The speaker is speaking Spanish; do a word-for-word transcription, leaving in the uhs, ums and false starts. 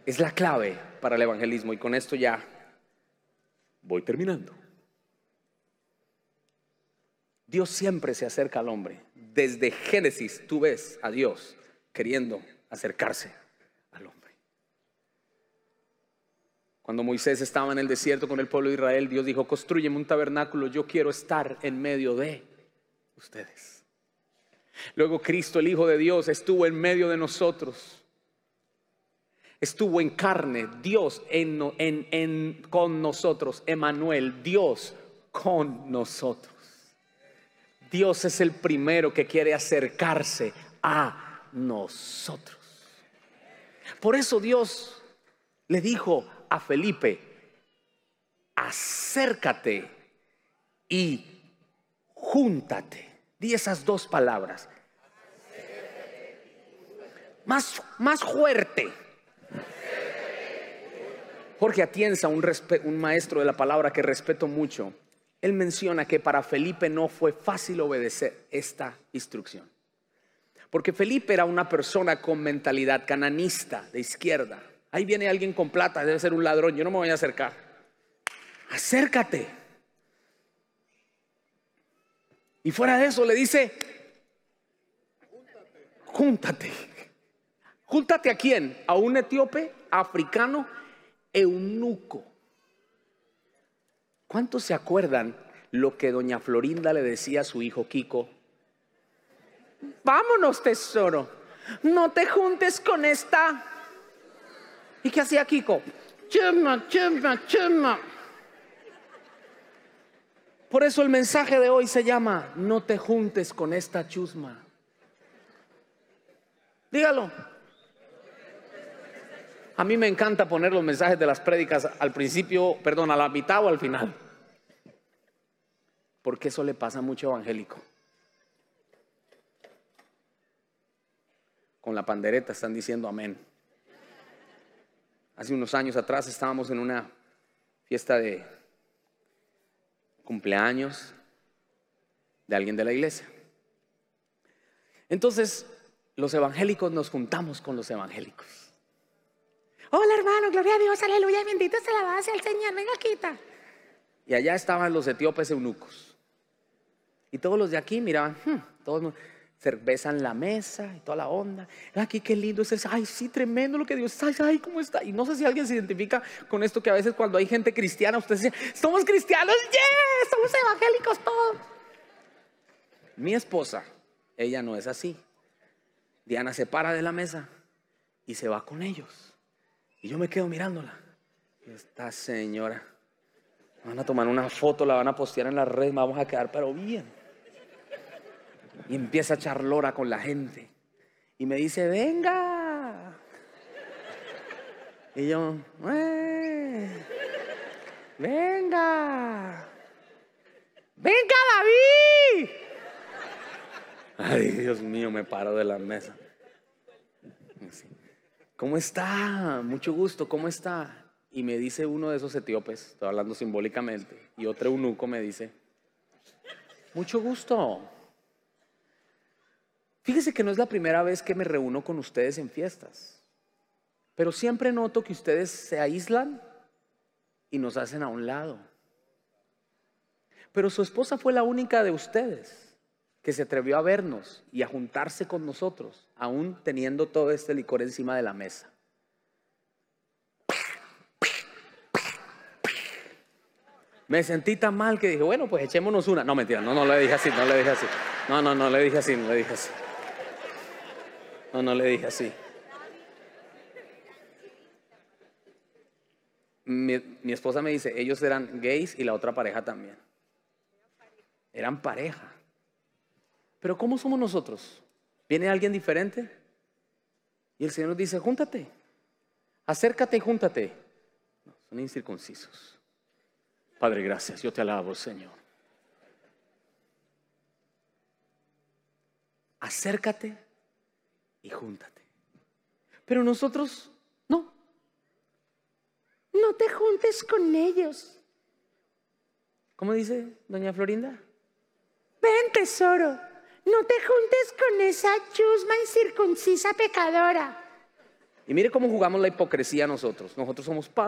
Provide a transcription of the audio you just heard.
es la clave para el evangelismo. Y con esto ya voy terminando. Dios siempre se acerca al hombre. Desde Génesis tú ves a Dios queriendo acercarse al hombre. Cuando Moisés estaba en el desierto con el pueblo de Israel, Dios dijo: constrúyeme un tabernáculo, yo quiero estar en medio de ustedes. Luego Cristo, el Hijo de Dios, estuvo en medio de nosotros. Estuvo en carne, Dios en, en, en, con nosotros, Emmanuel, Dios con nosotros. Dios es el primero que quiere acercarse a nosotros. Por eso Dios le dijo a Felipe: acércate y júntate. Di esas dos palabras. Más, más fuerte. Jorge Atienza, un, un maestro de la palabra que respeto mucho, él menciona que para Felipe no fue fácil obedecer esta instrucción. Porque Felipe era una persona con mentalidad cananista, de izquierda. Ahí viene alguien con plata, debe ser un ladrón, yo no me voy a acercar. Acércate. Y fuera de eso le dice: júntate. ¿Júntate a quién? A un etíope, africano, eunuco. ¿Cuántos se acuerdan lo que doña Florinda le decía a su hijo Kiko? Vámonos, tesoro, no te juntes con esta. ¿Y qué hacía Kiko? Chema, chema, chema. Por eso el mensaje de hoy se llama: no te juntes con esta chusma. Dígalo. A mí me encanta poner los mensajes de las prédicas al principio, perdón, a la mitad o al final. Porque eso le pasa a mucho evangélico. Con la pandereta están diciendo amén. Hace unos años atrás estábamos en una fiesta de cumpleaños de alguien de la iglesia. Entonces los evangélicos nos juntamos con los evangélicos. Hola hermano, gloria a Dios, aleluya, bendito sea la base del Señor, venga quita. Y allá estaban los etíopes eunucos. Y todos los de aquí miraban, hmm, todos cerveza en la mesa y toda la onda. Aquí qué lindo es eso. Ay, sí, tremendo lo que Dios está. Ay, ay, cómo está. Y no sé si alguien se identifica con esto, que a veces cuando hay gente cristiana, usted dice: somos cristianos, yeah, somos evangélicos todos. Mi esposa, ella no es así. Diana se para de la mesa y se va con ellos. Y yo me quedo mirándola. Esta señora, van a tomar una foto, la van a postear en la red, vamos a quedar pero bien. Y empieza a echar lora con la gente. Y me dice: venga. Y yo: eh, venga. Venga, David. Ay, Dios mío, me paro de la mesa. ¿Cómo está? Mucho gusto, ¿cómo está? Y me dice uno de esos etíopes, estoy hablando simbólicamente, y otro eunuco me dice: mucho gusto. Fíjese que no es la primera vez que me reúno con ustedes en fiestas, pero siempre noto que ustedes se aíslan y nos hacen a un lado. Pero su esposa fue la única de ustedes que se atrevió a vernos y a juntarse con nosotros, aún teniendo todo este licor encima de la mesa. Me sentí tan mal que dije: bueno, pues echémonos una. No, mentira, no, no le dije así, no le dije así. No, no, no le dije así, no le dije así. No, no le dije así. Mi, mi esposa me dice: ellos eran gays y la otra pareja también. Eran pareja. Pero ¿cómo somos nosotros? ¿Viene alguien diferente? Y el Señor nos dice: júntate, acércate y júntate. No, son incircuncisos. Padre, gracias, yo te alabo, Señor. Acércate y júntate. Pero nosotros no. No te juntes con ellos. ¿Cómo dice doña Florinda? Ven, tesoro, no te juntes con esa chusma incircuncisa pecadora. Y mire cómo jugamos la hipocresía nosotros. Nosotros somos